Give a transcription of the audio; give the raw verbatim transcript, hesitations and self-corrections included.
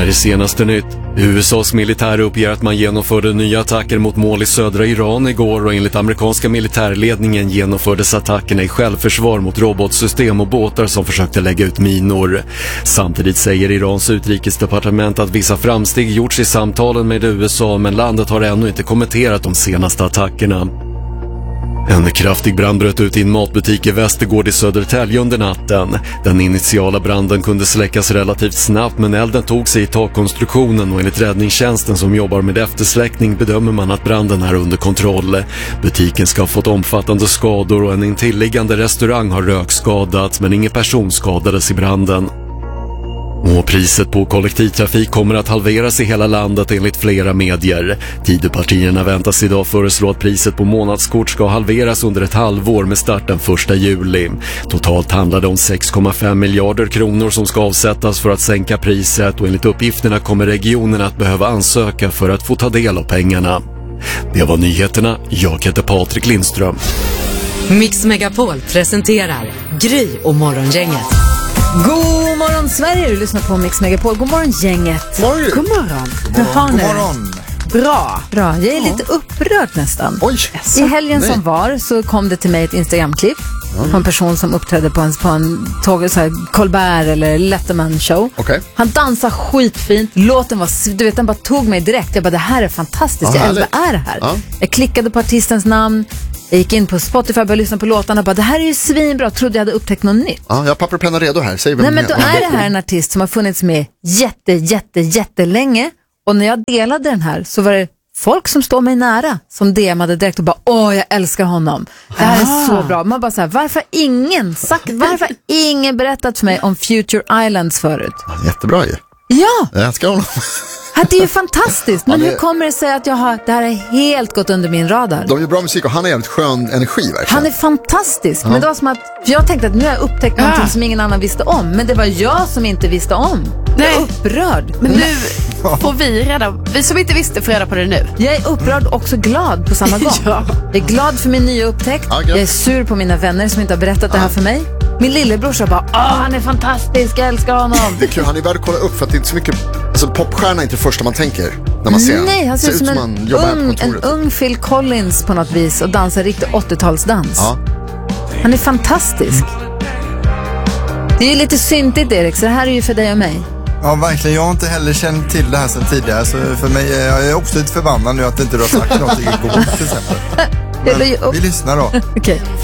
här är senaste nytt. U S A:s militär uppger att man genomförde nya attacker mot mål i södra Iran igår och enligt amerikanska militärledningen genomfördes attackerna i självförsvar mot robotsystem och båtar som försökte lägga ut minor. Samtidigt säger Irans utrikesdepartement att vissa framsteg gjorts i samtalen med U S A, men landet har ännu inte kommenterat de senaste attackerna. En kraftig brand bröt ut i en matbutik i Västergård i Södertälje under natten. Den initiala branden kunde släckas relativt snabbt, men elden tog sig i takkonstruktionen och enligt räddningstjänsten som jobbar med eftersläckning bedömer man att branden är under kontroll. Butiken ska ha fått omfattande skador och en intilliggande restaurang har rökskadats, men ingen person skadades i branden. Och priset på kollektivtrafik kommer att halveras i hela landet enligt flera medier. Tidöpartierna väntas idag föreslå att priset på månadskort ska halveras under ett halvår med start den första juli. Totalt handlar det om sex komma fem miljarder kronor som ska avsättas för att sänka priset, och enligt uppgifterna kommer regionerna att behöva ansöka för att få ta del av pengarna. Det var nyheterna. Jag heter Patrik Lindström. Mix Megapol presenterar Gry och Morgongänget. God morgon Sverige, du lyssnar på Mix Megapol. God morgon gänget. Morgon. God morgon. God morgon. God morgon. Bra, bra. Jag är lite upprörd nästan. Oj. I helgen Nej. som var så kom det till mig ett Instagram-klipp mm. på en person som uppträdde på en, på en tåg, så här, Colbert eller Letterman show. Okay. Han dansar skitfint. Låten var, du vet, den bara tog mig direkt. Jag bara, det här är fantastiskt. Ja, jag älskar, vad är det här? Ja. Jag klickade på artistens namn. Jag gick in på Spotify och började lyssna på låtarna och bara, det här är ju svinbra. Trodde jag hade upptäckt något nytt. Ja, jag har papper och penna redo här. Säg vem. Nej, men då är det här en artist som har funnits med jätte, jätte, jättelänge. Och när jag delade den här så var det folk som står mig nära som D M:ade direkt och bara, åh, jag älskar honom. Det här är så bra. Man bara så här, varför har ingen sagt, varför har ingen berättat för mig om Future Islands förut? Jättebra ju. Ja! Jag älskar honom. Det är ju fantastiskt. Men ja, det... hur kommer det sig att jag har, det här är helt gått under min radar? De gör bra musik och han är jävligt skön energi verkligen. Han är fantastisk. Ja. Men det var som att, för jag tänkte att nu har jag upptäckt någonting ja. som ingen annan visste om. Men det var jag som inte visste om. Nej. Jag är upprörd. Men nu får vi reda, vi som inte visste får reda på det nu. Jag är upprörd och också glad på samma gång. ja. Jag är glad för min nya upptäckt. Ja, jag är sur på mina vänner som inte har berättat ja. det här för mig. Min lillebror sa bara, åh, han är fantastisk, jag älskar honom. Det är kul, han är värd att kolla upp för att det är inte så mycket, alltså popstjärna är inte det första man tänker när man ser. Nej, han ser ut som, som en, ung, en ung Phil Collins på något vis och dansar riktigt åttiotalsdans. Ja. Han är fantastisk. Det är ju lite syntigt, Erik, så det här är ju för dig och mig. Ja, verkligen. Jag har inte heller känt till det här sedan tidigare, så för mig är jag är också lite förbannad nu att inte du har sagt någonting igår till exempel. Men vi lyssnar då. Okay.